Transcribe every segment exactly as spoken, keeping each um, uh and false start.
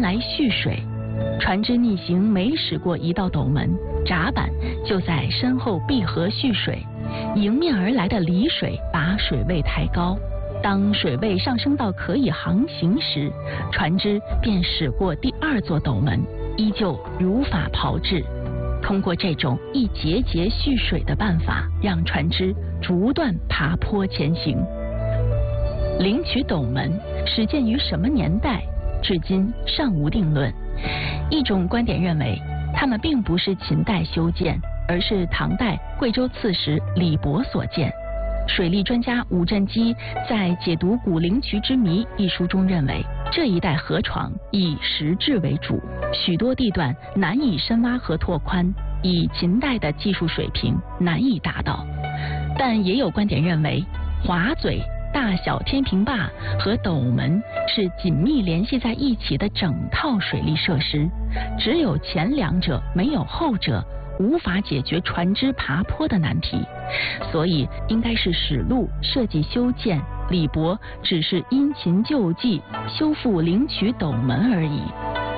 来蓄水。船只逆行每驶过一道斗门，甲板就在身后闭合蓄水，迎面而来的离水把水位抬高。当水位上升到可以航行时，船只便驶过第二座斗门，依旧如法炮制。通过这种一节节蓄水的办法，让船只逐段爬坡前行。灵渠斗门始建于什么年代，至今尚无定论。一种观点认为，它们并不是秦代修建，而是唐代贵州刺史李博所建。水利专家伍振基在《解读古灵渠之谜》一书中认为，这一带河床以石质为主，许多地段难以深挖和拓宽，以秦代的技术水平难以达到。但也有观点认为，滑嘴、大小天平坝和斗门是紧密联系在一起的整套水利设施，只有前两者没有后者，无法解决船只爬坡的难题，所以应该是史路设计修建，李博只是因勤救济修复灵渠斗门而已。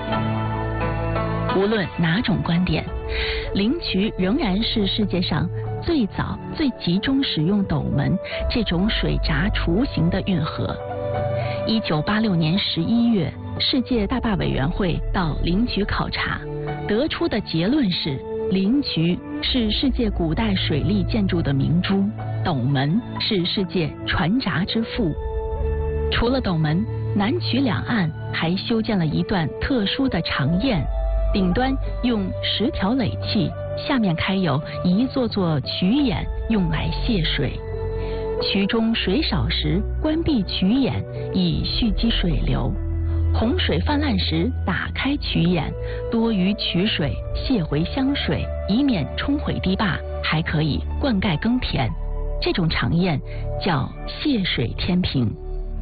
无论哪种观点，灵渠仍然是世界上最早最集中使用斗门这种水闸雏形的运河。一九八六年十一月，世界大坝委员会到灵渠考察，得出的结论是，灵渠是世界古代水利建筑的明珠，斗门是世界船闸之父。除了斗门，南渠两岸还修建了一段特殊的长堰，顶端用十条垒砌，下面开有一座座渠眼，用来泄水。渠中水少时，关闭渠眼以蓄积水流；洪水泛滥时，打开渠眼，多余渠水泄回湘水，以免冲毁堤坝，还可以灌溉耕田。这种长堰叫泄水天平。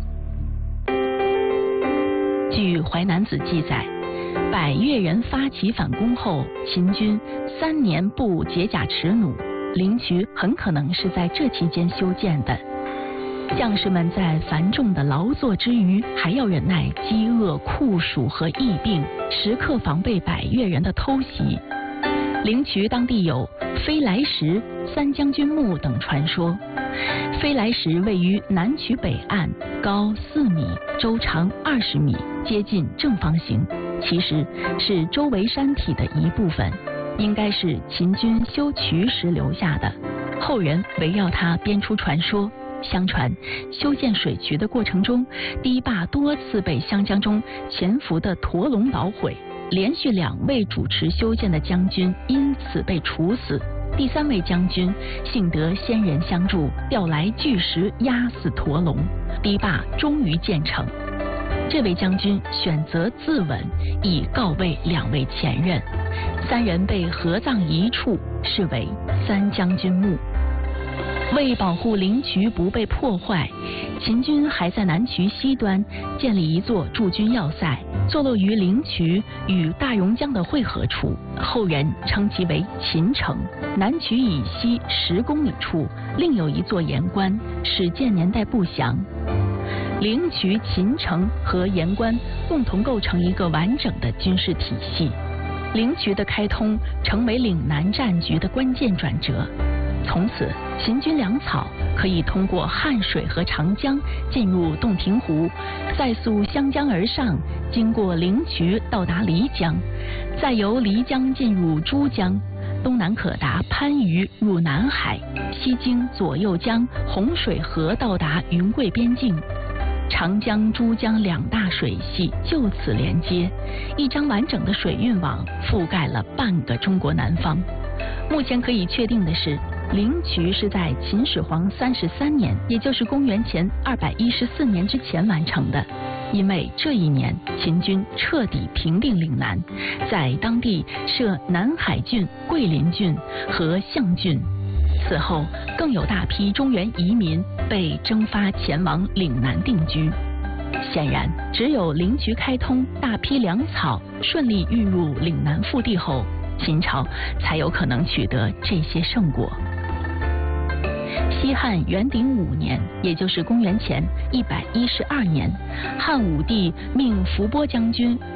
据《淮南子》记载，百越人发起反攻后，秦军三年不解甲持弩，灵渠很可能是在这期间修建的。将士们在繁重的劳作之余，还要忍耐饥饿、酷暑和疫病，时刻防备百越人的偷袭。灵渠当地有飞来石、三将军墓等传说。飞来石位于南渠北岸，高四米，周长二十米，接近正方形，其实是周围山体的一部分，应该是秦军修渠时留下的。后人围绕它编出传说。相传修建水渠的过程中，堤坝多次被湘江中潜伏的驼龙捣毁，连续两位主持修建的将军因此被处死。第三位将军幸得仙人相助，调来巨石压死驼龙，堤坝终于建成。这位将军选择自刎，以告慰两位前任。三人被合葬一处，视为三将军墓。为保护灵渠不被破坏，秦军还在南渠西端建立一座驻军要塞，坐落于灵渠与大榕江的汇合处，后人称其为秦城。南渠以西十公里处另有一座盐关，始建年代不详。灵渠、秦城和盐关共同构成一个完整的军事体系。灵渠的开通成为岭南战局的关键转折。从此，秦军粮草可以通过汉水和长江进入洞庭湖，再溯湘江而上，经过灵渠到达漓江，再由漓江进入珠江，东南可达番禺入南海，西经左右江、洪水河到达云贵边境。长江、珠江两大水系就此连接，一张完整的水运网覆盖了半个中国南方。目前可以确定的是，灵渠是在秦始皇三十三年，也就是公元前二百一十四年之前完成的。因为这一年秦军彻底平定岭南，在当地设南海郡、桂林郡和象郡。此后更有大批中原移民被征发前往岭南定居。显然，只有灵渠开通，大批粮草顺利运入岭南腹地后，秦朝才有可能取得这些胜果。西汉元鼎五年，也就是公元前一百一十二年，汉武帝命伏波将军